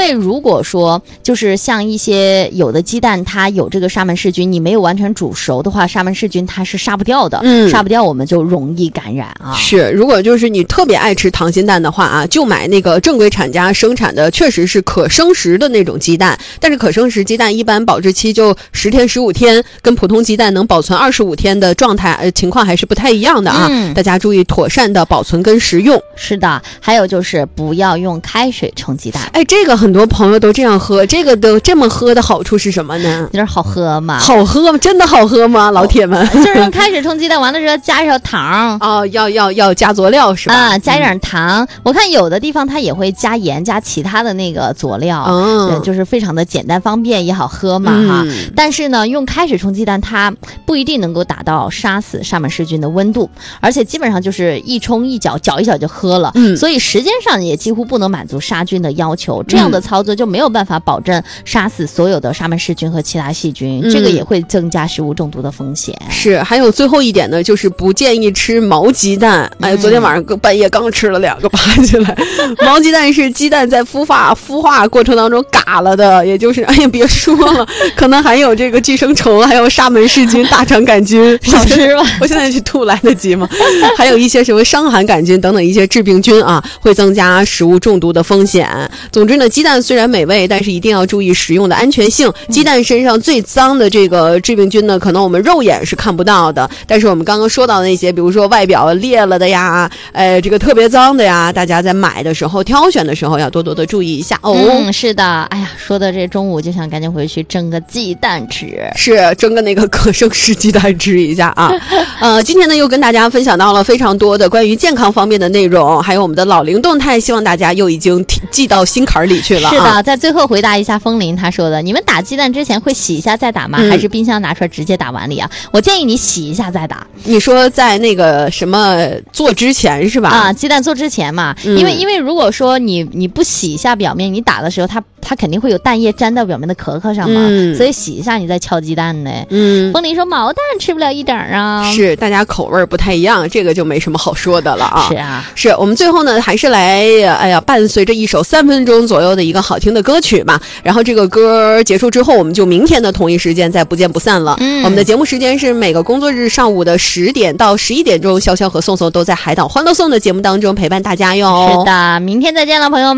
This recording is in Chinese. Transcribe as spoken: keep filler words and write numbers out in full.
为如果说就是像一些有的鸡蛋它有这个沙门氏菌，你没有完全煮熟的话，沙门氏菌它是杀不掉的，嗯，杀不掉我们就容易感染啊。 是，如果就是你特别爱吃溏心蛋的话啊，就买那个正规产家生产的，确实是可生食的那种鸡蛋，但是可生食鸡蛋一般保质期就十天十五天，跟普通鸡蛋能保存二十五天的状态呃情况还是不太一样的啊、嗯、大家注意妥善的保存跟食用。 是的，还有就是不要用开水冲鸡蛋。 哎，这个很多朋友都这样喝，这个都这么喝的好处是什么呢？ 有点好喝吗？ 好喝吗？真的好喝吗？老铁们， 就是用开水冲鸡蛋，完了之后加一点糖哦，要要要加佐料是吧？ 啊，加一点糖、嗯。我看有的地方它也会加盐，加其他的那个佐料，嗯、哦，就是非常的简单方便也好喝嘛、嗯、哈。但是呢，用开水冲鸡蛋，它不一定能够达到杀死沙门氏菌的温度，而且基本上就是一冲一搅，搅一搅就喝了。嗯，所以时间上也几乎不能满足杀菌的要求。这样的操作就没有办法保证杀死所有的沙门氏菌和其他细菌、嗯，这个也会增加食物中毒的风险。 是，还有最后一点呢，就是不建议吃毛鸡蛋。哎，昨天晚上半夜刚吃了两个，爬起来。毛鸡蛋是鸡蛋在孵化孵化过程当中嘎了的，也就是哎呀别说了，可能还有这个寄生虫，还有沙门氏菌、大肠杆菌， 少吃吧。 我现在去吐来得及吗？还有一些什么伤寒杆菌等等一些致病菌啊，会增加食物中毒的风险。总之呢，鸡蛋虽然美味，但是一定要注意食用的安全性。鸡蛋身上最脏的这个致病菌呢，可能我们肉眼是看不到的，但是我们刚刚说到的那些，比如说外表裂了的呀，呃，这个特别脏的呀，大家在买的时候、挑选的时候要多多的注意一下哦。 嗯，是的。哎呀，说的这中午就想赶紧回去蒸个鸡蛋吃， 是蒸个那个可生食鸡蛋吃一下啊。呃，今天呢又跟大家分享到了非常多的关于健康方面的内容，还有我们的老龄动态，希望大家又已经记到心坎里去了、啊。 是的，在最后回答一下风铃他说的，你们打鸡蛋之前会洗一下再打吗、嗯？还是冰箱拿出来直接打碗里啊？我建议你洗一下再打。 你说在那个什么做之前是吧？ 啊，鸡蛋做之前嘛，嗯、因为因为如果说你你不洗一下表面，你打的时候它它肯定会有蛋液粘到表面的壳壳上嘛，嗯、所以洗一下你再敲鸡蛋呢。嗯，风铃说毛蛋吃不了一点啊， 是大家口味不太一样，这个就没什么好说的了啊。 是啊， 是我们最后呢还是来哎呀伴随着一首三分钟左右的一个好听的歌曲吧，然后这个歌结束之后，我们就明天的同一时间再不见不散了。嗯，我们的节目时间是每个工作日上午的十点到十一点钟，潇潇和宋宋都在海岛欢乐颂的节目当中陪伴大家哟。 是的，明天再见了，朋友们。